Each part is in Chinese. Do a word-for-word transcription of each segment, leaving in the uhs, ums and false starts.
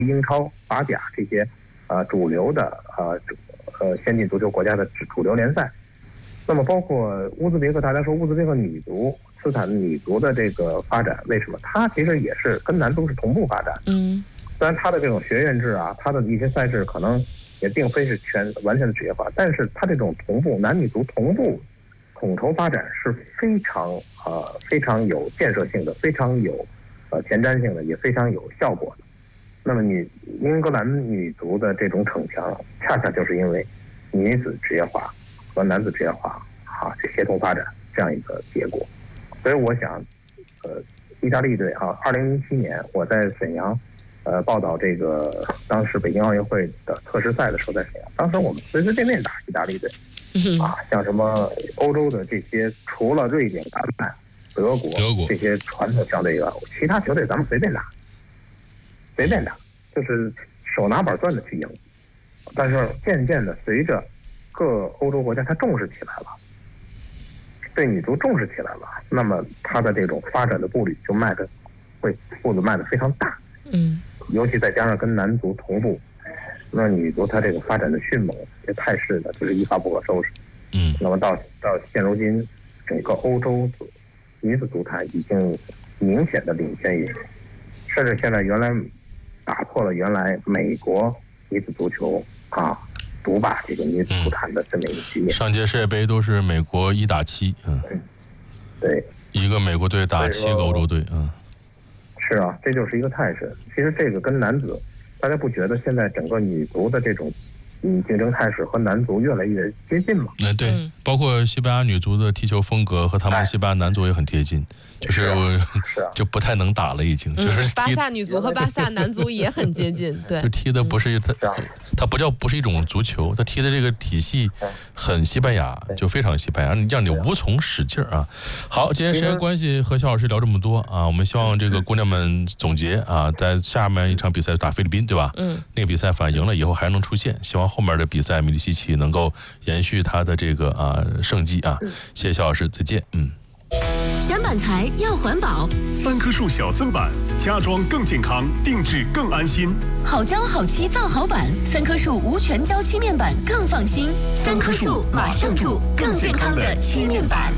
英超、法甲这些呃主流的呃呃先进足球国家的主流联赛。那么包括乌兹别克，大家说乌兹别克女足、斯坦女足的这个发展，为什么它其实也是跟男足是同步发展？ 嗯， 虽然它的这种学院制啊，它的一些赛事可能也并非是全完全的职业化，但是它这种同步男女足同步统筹发展是非常呃非常有建设性的，非常有呃前瞻性的，也非常有效果的。那么女英格兰女足的这种逞强，恰恰就是因为女子职业化和男子职业化啊这协同发展这样一个结果。所以我想，呃，意大利队啊，二零零七年我在沈阳，呃，报道这个当时北京奥运会的测试赛的时候，在沈阳，当时我们随随便便打意大利队，啊，像什么欧洲的这些，除了瑞典、丹麦、德国、 德国这些传统强队以外，其他球队咱们随便打，随便打，就是手拿板攥的去赢。但是渐渐的，随着各欧洲国家它重视起来了，对女足重视起来了，那么它的这种发展的步履就迈的会步子迈得非常大。 嗯， 尤其再加上跟男足同步，那女足它这个发展的迅猛，这态势呢就是一发不可收拾。 嗯， 那么到到现如今，整个欧洲足女子足坛已经明显的领先于，甚至现在原来打破了原来美国女子足球啊独霸这个女子足坛的这么一个局面。 上届世界杯都是美国一打七，嗯， 对， 一个美国队打七个欧洲队，嗯， 是啊，这就是一个态势。其实这个跟男子，大家不觉得现在整个女足的这种嗯竞争态势和男足越来越接近吗？ 哎，对， 嗯包括西班牙女足的踢球风格和他们西班牙男足也很贴近，就是我是啊， 就不太能打了，已经就嗯是踢巴萨女足和巴萨男足也很接近，对就，踢的不是它是啊， 它不叫不是一种足球，它踢的这个体系很西班牙，就非常西班牙，让你无从使劲儿啊。好，今天时间关系和肖老师聊这么多啊，我们希望这个姑娘们总结啊，在下面一场比赛打菲律宾，对吧？ 嗯， 那个比赛反赢了以后还能出线，希望后面的比赛米利西奇能够延续他的这个啊胜绩啊。谢谢肖老师，再见。嗯。 选板材要环保， 三棵树小森板，家装更健康，定制更安心。 好胶好漆造好板，三棵树无全胶漆面板更放心。三棵树马上住更健康的漆面板。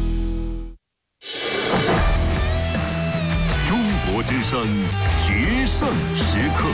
中国之声决胜时刻。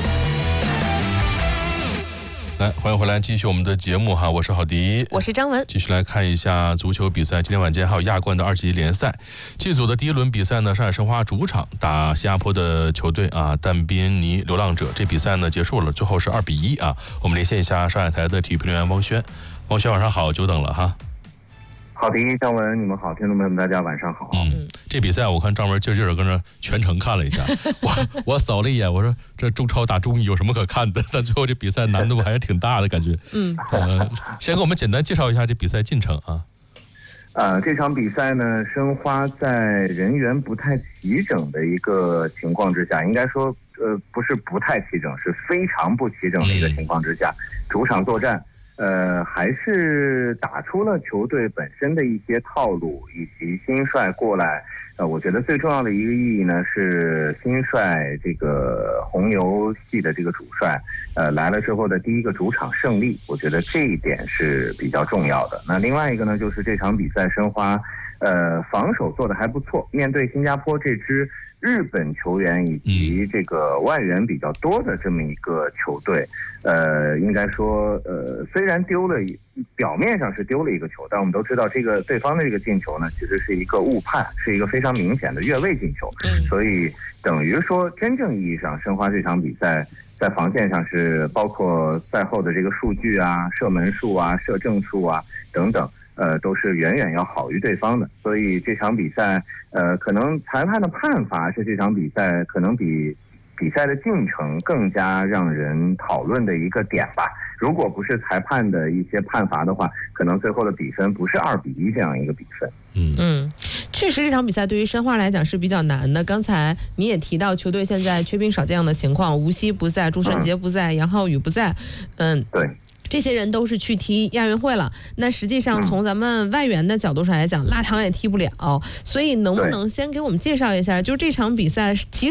来，欢迎回来，继续我们的节目哈，我是郝迪， 我是张文。 继续来看一下足球比赛，今天晚间还有亚冠的二级联赛。这组的第一轮比赛呢，上海申花主场打新加坡的球队啊，但宾尼流浪者。这比赛呢结束了，最后是二比一啊。我们连线一下上海台的体育评论员汪轩，汪轩晚上好，久等了哈。 好的，张文，你们好，听众朋友们，大家晚上好。 嗯，这比赛我看张文劲劲的跟着全程看了一下，我我扫了一眼，我说这中超打中乙有什么可看的？但最后这比赛难度还是挺大的感觉。 嗯， 呃，先给我们简单介绍一下这比赛进程啊。 呃，这场比赛呢，申花在人员不太齐整的一个情况之下，应该说，呃，不是不太齐整，是非常不齐整的一个情况之下，主场作战。呃，还是打出了球队本身的一些套路，以及新帅过来。呃，我觉得最重要的一个意义呢，是新帅这个红牛系的这个主帅，呃，来了之后的第一个主场胜利，我觉得这一点是比较重要的。那另外一个呢，就是这场比赛申花，呃，防守做得还不错，面对新加坡这支日本球员以及这个外援比较多的这么一个球队，呃，应该说，呃，虽然丢了，表面上是丢了一个球，但我们都知道这个对方的这个进球呢，其实是一个误判，是一个非常明显的越位进球，所以等于说真正意义上，申花这场比赛在防线上是包括赛后的这个数据啊、射门数啊、射正数啊等等。呃，都是远远要好于对方的，所以这场比赛，呃，可能裁判的判罚是这场比赛可能比比赛的进程更加让人讨论的一个点吧。如果不是裁判的一些判罚的话，可能最后的比分不是二比一这样一个比分。 嗯嗯，确实这场比赛对于申花来讲是比较难的。刚才你也提到，球队现在缺兵少将的情况，吴曦不在，朱晨杰不在，杨浩宇不在，嗯， 对。 这些人都是去踢亚运会了，那实际上从咱们外援的角度上来讲，拉唐也踢不了，所以能不能先给我们介绍一下，就是这场比赛其